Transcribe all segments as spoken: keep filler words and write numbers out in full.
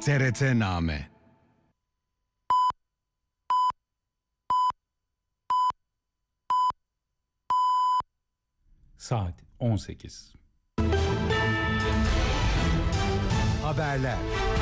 T R T-Name. Saat on sekiz. Haberler.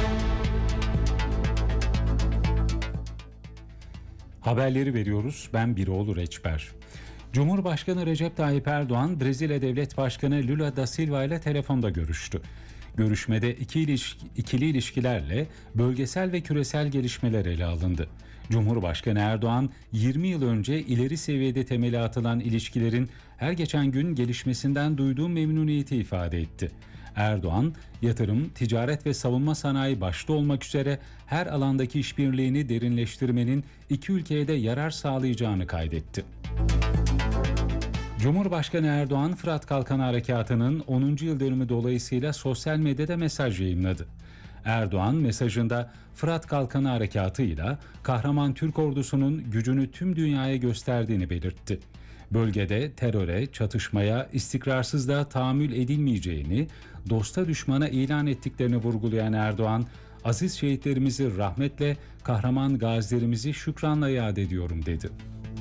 Haberleri veriyoruz. Ben Biroğlu Reçber. Cumhurbaşkanı Recep Tayyip Erdoğan, Brezilya Devlet Başkanı Lula da Silva ile telefonda görüştü. Görüşmede iki ilişki, ikili ilişkilerle bölgesel ve küresel gelişmeler ele alındı. Cumhurbaşkanı Erdoğan, yirmi yıl önce ileri seviyede temeli atılan ilişkilerin her geçen gün gelişmesinden duyduğu memnuniyeti ifade etti. Erdoğan, yatırım, ticaret ve savunma sanayi başta olmak üzere her alandaki işbirliğini derinleştirmenin iki ülkeye de yarar sağlayacağını kaydetti. Cumhurbaşkanı Erdoğan, Fırat Kalkanı Harekatı'nın onuncu yıl dönümü dolayısıyla sosyal medyada mesaj yayınladı. Erdoğan mesajında Fırat Kalkanı Harekatı'yla kahraman Türk ordusunun gücünü tüm dünyaya gösterdiğini belirtti. Bölgede teröre, çatışmaya, istikrarsızlığa tahammül edilmeyeceğini, dosta düşmana ilan ettiklerini vurgulayan Erdoğan, aziz şehitlerimizi rahmetle, kahraman gazilerimizi şükranla yad ediyorum dedi.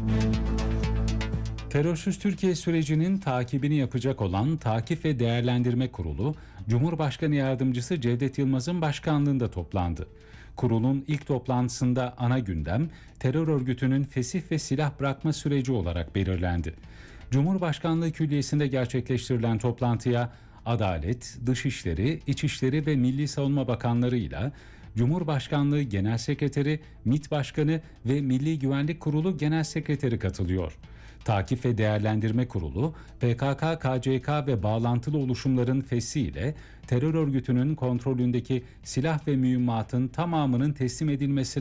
Terörsüz Türkiye sürecinin takibini yapacak olan Takip ve Değerlendirme Kurulu, Cumhurbaşkanı Yardımcısı Cevdet Yılmaz'ın başkanlığında toplandı. Kurulun ilk toplantısında ana gündem, terör örgütünün fesih ve silah bırakma süreci olarak belirlendi. Cumhurbaşkanlığı Külliyesi'nde gerçekleştirilen toplantıya Adalet, Dışişleri, İçişleri ve Milli Savunma Bakanlarıyla Cumhurbaşkanlığı Genel Sekreteri, MİT Başkanı ve Milli Güvenlik Kurulu Genel Sekreteri katılıyor. Takip ve Değerlendirme Kurulu, P K K, K C K ve bağlantılı oluşumların feshiyle terör örgütünün kontrolündeki silah ve mühimmatın tamamının teslim edilmesine